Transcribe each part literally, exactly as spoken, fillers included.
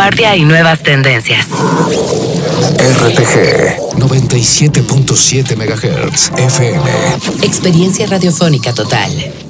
vanguardia y nuevas tendencias. R T G noventa y siete punto siete megahertz F M. Experiencia radiofónica total.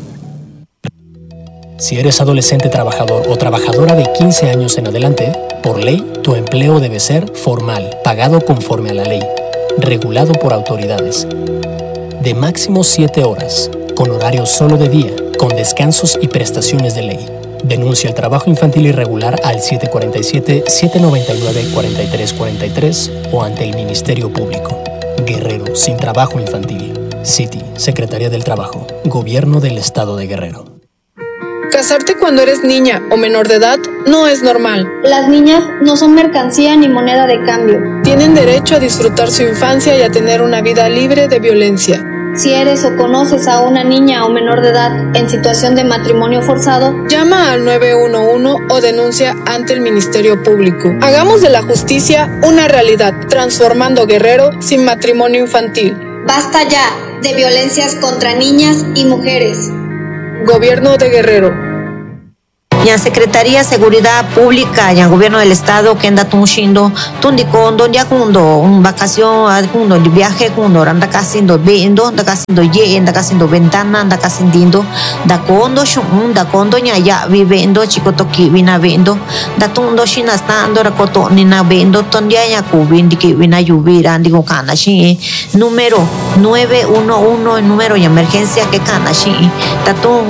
Si eres adolescente trabajador o trabajadora de quince años en adelante, por ley, tu empleo debe ser formal, pagado conforme a la ley, regulado por autoridades, de máximo siete horas, con horario solo de día, con descansos y prestaciones de ley. Denuncia el trabajo infantil irregular al siete cuatro siete, siete nueve nueve, cuatro tres cuatro tres o ante el Ministerio Público. Guerrero sin trabajo infantil. City, Secretaría del Trabajo, Gobierno del Estado de Guerrero. Casarte cuando eres niña o menor de edad no es normal. Las niñas no son mercancía ni moneda de cambio. Tienen derecho a disfrutar su infancia y a tener una vida libre de violencia. Si eres o conoces a una niña o menor de edad en situación de matrimonio forzado, llama al nueve uno uno o denuncia ante el Ministerio Público. Hagamos de la justicia una realidad, transformando Guerrero sin matrimonio infantil. Basta ya de violencias contra niñas y mujeres. Gobierno de Guerrero. Ya Secretaría de Seguridad Pública, ya Gobierno del Estado, que anda tunchindo, tundikondo, ya cuando un vacación, cuando el viaje, cuando anda haciendo viendo, anda haciendo ye, anda haciendo ventana, anda haciendo, da condo, shun, da condo, ya ya viviendo, chico toki vina vendo, da tundo shina estando, rakoto nina vendo, tondia ya kubin, di que vina lluvia, digo kanashi, número nueve uno uno, el número de emergencia que kanashi, da